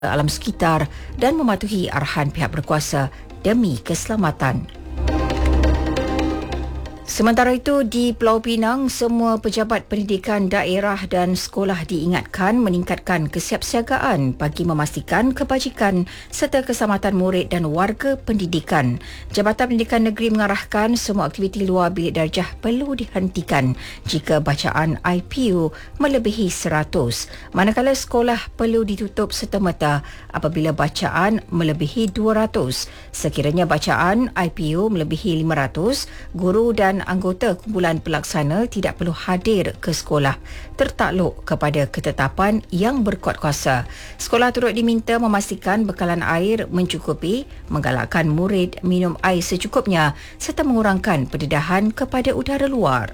alam sekitar dan mematuhi arahan pihak berkuasa demi keselamatan. Sementara itu, di Pulau Pinang, semua pejabat pendidikan daerah dan sekolah diingatkan meningkatkan kesiapsiagaan bagi memastikan kebajikan serta keselamatan murid dan warga pendidikan. Jabatan Pendidikan Negeri mengarahkan semua aktiviti luar bilik darjah perlu dihentikan jika bacaan IPU melebihi 100, manakala sekolah perlu ditutup serta-merta apabila bacaan melebihi 200. Sekiranya bacaan IPU melebihi 500, guru dan anggota kumpulan pelaksana tidak perlu hadir ke sekolah tertakluk kepada ketetapan yang berkuat kuasa. Sekolah turut diminta memastikan bekalan air mencukupi, menggalakkan murid minum air secukupnya serta mengurangkan pendedahan kepada udara luar.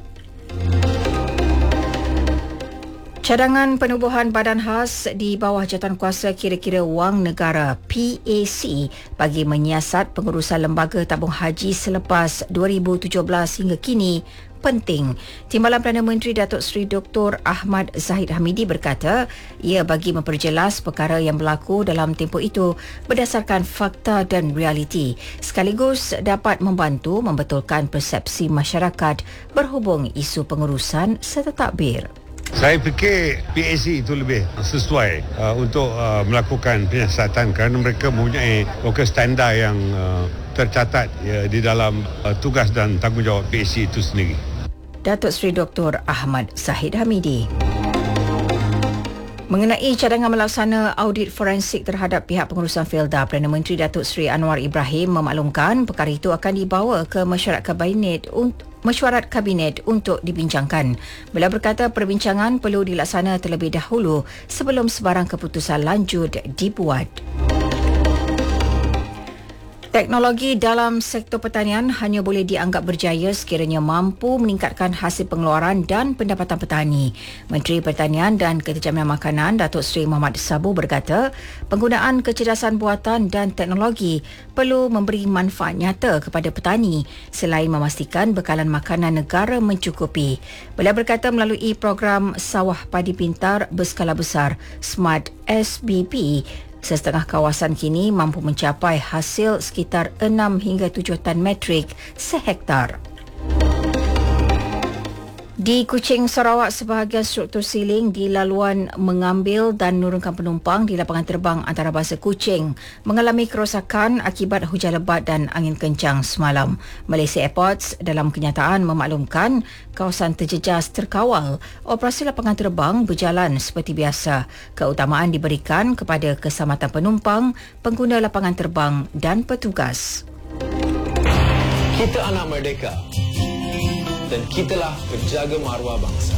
Cadangan penubuhan badan khas di bawah jawatankuasa kira-kira wang negara PAC bagi menyiasat pengurusan lembaga tabung haji selepas 2017 hingga kini penting. Timbalan Perdana Menteri Datuk Seri Dr. Ahmad Zahid Hamidi berkata ia bagi memperjelas perkara yang berlaku dalam tempoh itu berdasarkan fakta dan realiti, sekaligus dapat membantu membetulkan persepsi masyarakat berhubung isu pengurusan serta takbir. Saya fikir PAC itu lebih sesuai untuk melakukan penyiasatan kerana mereka mempunyai standar yang tercatat di dalam tugas dan tanggungjawab PAC itu sendiri. Datuk Seri Dr. Ahmad Zahid Hamidi. Mengenai cadangan melaksana audit forensik terhadap pihak pengurusan Felda, Perdana Menteri Datuk Seri Anwar Ibrahim memaklumkan perkara itu akan dibawa ke mesyuarat kabinet untuk dibincangkan. Beliau berkata perbincangan perlu dilaksana terlebih dahulu sebelum sebarang keputusan lanjut dibuat. Teknologi dalam sektor pertanian hanya boleh dianggap berjaya sekiranya mampu meningkatkan hasil pengeluaran dan pendapatan petani. Menteri Pertanian dan Kejaminan Makanan Datuk Seri Muhammad Sabu berkata, penggunaan kecerdasan buatan dan teknologi perlu memberi manfaat nyata kepada petani selain memastikan bekalan makanan negara mencukupi. Beliau berkata melalui program Sawah Padi Pintar berskala besar Smart SBP, setengah kawasan kini mampu mencapai hasil sekitar 6 hingga 7 tan metrik sehektar. Di Kuching, Sarawak, sebahagian struktur siling di laluan mengambil dan menurunkan penumpang di lapangan terbang antarabangsa Kuching mengalami kerosakan akibat hujan lebat dan angin kencang semalam. Malaysia Airports dalam kenyataan memaklumkan kawasan terjejas terkawal. Operasi lapangan terbang berjalan seperti biasa. Keutamaan diberikan kepada keselamatan penumpang, pengguna lapangan terbang dan petugas. Kita anak merdeka dan kitalah penjaga maruah bangsa.